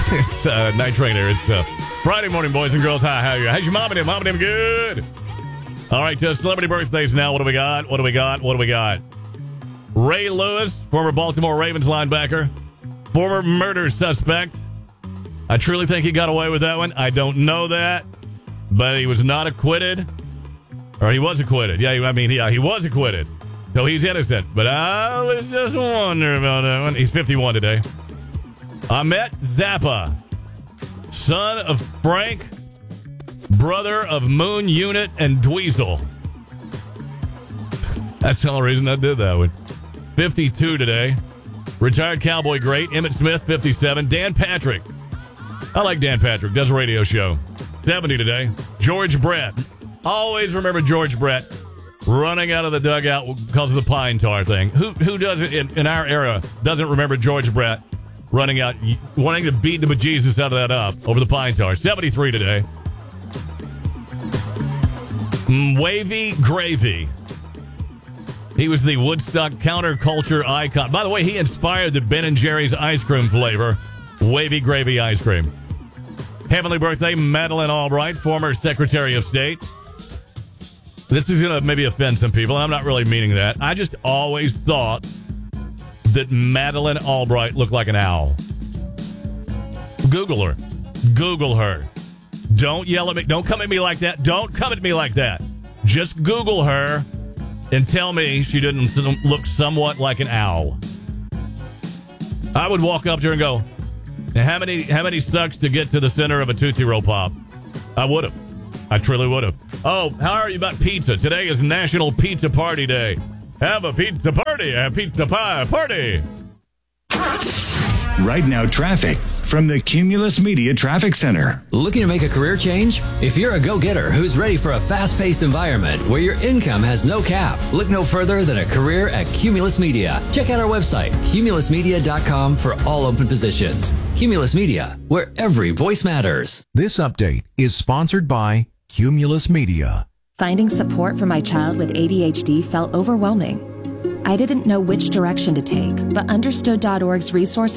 It's Night Train here. It's Friday morning, boys and girls. Hi, how are you? How's your mom and him? Mom and him good? All right, celebrity birthdays now. What do we got? Ray Lewis, former Baltimore Ravens linebacker, former murder suspect. I truly think he got away with that one. I don't know that, but he was not acquitted. Or he was acquitted. Yeah, he was acquitted. So he's innocent. But I was just wondering about that one. He's 51 today. Ahmet Zappa, son of Frank, brother of Moon Unit and Dweezil. That's the only reason I did that one. 52 today. Retired cowboy great Emmitt Smith, 57. Dan Patrick. I like Dan Patrick. Does a radio show. 70 today. George Brett. Always remember George Brett running out of the dugout because of the pine tar thing. Who does it in our era doesn't remember George Brett running out, wanting to beat the bejesus out of that up over the pine tar. 73 today. Wavy Gravy. He was the Woodstock counterculture icon. By the way, he inspired the Ben & Jerry's ice cream flavor, Wavy Gravy ice cream. Heavenly birthday, Madeleine Albright, former Secretary of State. This is going to maybe offend some people, and I'm not really meaning that. I just always thought that Madeleine Albright looked like an owl. Google her. Google her. Don't yell at me. Don't come at me like that. Don't come at me like that. Just Google her and tell me she didn't look somewhat like an owl. I would walk up to her and go, how many sucks to get to the center of a Tootsie Roll Pop? I would have. I truly would have. Oh, how are you about pizza? Today is National Pizza Party Day. Have a pizza party. A pizza pie party. Right now, traffic from the Cumulus Media Traffic Center. Looking to make a career change? If you're a go-getter who's ready for a fast-paced environment where your income has no cap, look no further than a career at Cumulus Media. Check out our website, cumulusmedia.com, for all open positions. Cumulus Media, where every voice matters. This update is sponsored by Cumulus Media. Finding support for my child with ADHD felt overwhelming. I didn't know which direction to take, but Understood.org's resources